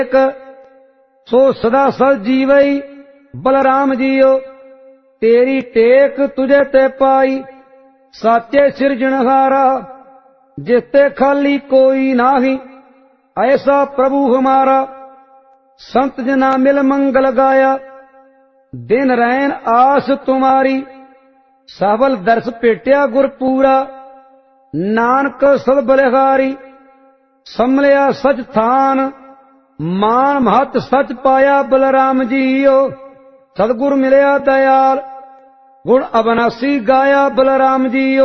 सो सदा सद जीवई बलराम जियो। तेरी टेक तुझे ते पाई साचे सिरजनहारा, जिसते खाली कोई नाही ऐसा प्रभु हमारा। संत जना मिल मंगल गाया दिन रैन आस तुम्हारी, सावल दर्श पेटिया गुरपूरा नानक सद बलिहारी। संभलिया सच थान मान महत सच पाया बलराम जीओ। सतगुर मिलिया दयाल गुण अविनाशी गाया बलराम जीओ।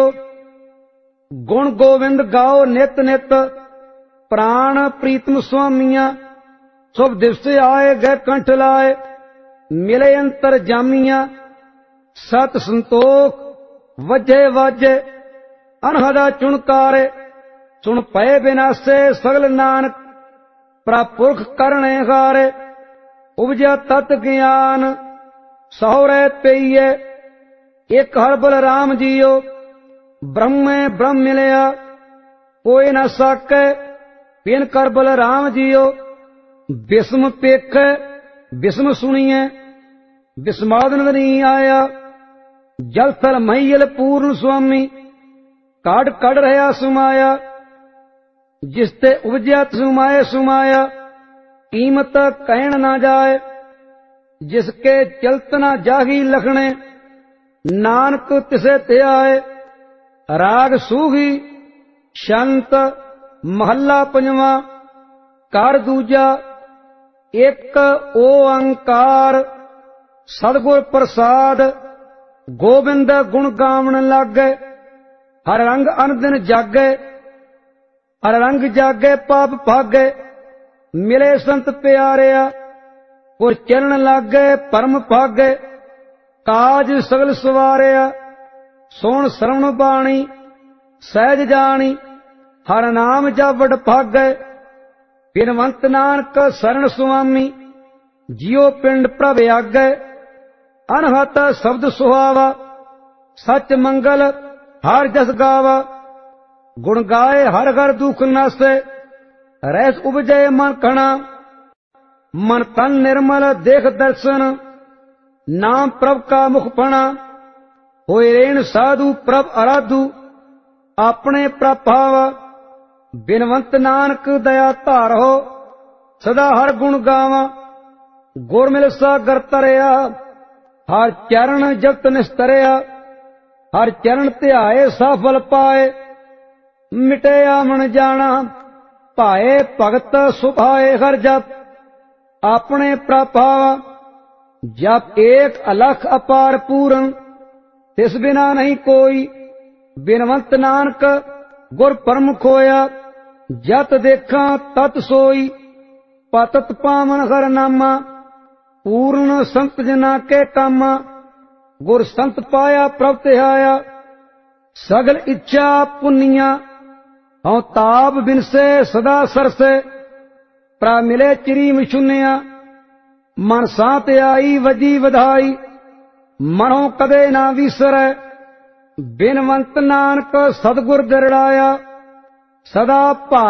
गुण गोविंद गाओ नित नित प्राण प्रीतम स्वामिया। शुभ दिवस आए गए कंठ लाए मिले अंतर जामिया। सत संतोख वजे वाजे अनहदा चुनकारे, सुन पए विनाशे सगल नानक प्रपुरख करने हारे। उपजा तत् ज्ञान सहोरे पेइये, एक हर बलराम जियो। ब्रह्म ब्रह्म मिलया कोई न साके, पिन कर बलराम जियो। विस्म पेख विस्म सुनिए विस्माद नहीं आया। जल थल महियल पूर्ण स्वामी काढ़ कढ़ रहा सुमाया। जिसते उपजया सुमाए सुमाया, कीमत कहन ना जाए। जिसके चलत ना जागी लखने, नानक तिसे ते आए। राग सूही शांत महला पंजवा कर दूजा। एक ओंकार सतगुर प्रसाद, गोविंद गुण गावन लागे। हर रंग अनदिन जागे, हर रंग जागे पाप भागे। मिले संत प्यारिया और चरण लागे परम भागे। काज सगल सवारिया सोण श्रवण बाणी सहज जानी। हर नाम जावड़ भागे बिनवंत नानक शरण सुआमी। जियो पिंड प्रभ आगे अनहत शब्द सुहावा। सच मंगल हर जस गावा, गुण गाए हर घर दुख नासे। रहस उपजे मन खना, मन तन निर्मल देख दर्शन। नाम प्रभ का मुख फणा, होए रेण साधु प्रभ आराधु। अपने प्रभाव बिनवंत नानक दया धारो। सदा हर गुण गावा गुर मिल सागर तरिया। हर चरण जगत निस्तरिया, हर चरण ध्याए सफल पाए। मिटे आमन जाना भाए भगत सुभाए। हर जप अपने प्रभाव, जप एक अलख अपार पूरन। तिस बिना नहीं कोई, बिनवंत नानक गुर परम खोया। जत देखा तत सोई, पतत पावन हर नामा। पूर्ण संत जना के कामा, गुर संत पाया प्रभ तिहाया। सगल इच्छा पुनिया हूं ताप बिनसे सदा सरसे। प्रा मिले चिरी मिशुनिया, मन सांत आई वजी वधाई। मनो कदे ना विसरै, बिनवंत नानक सतगुर दरड़ाया। सदा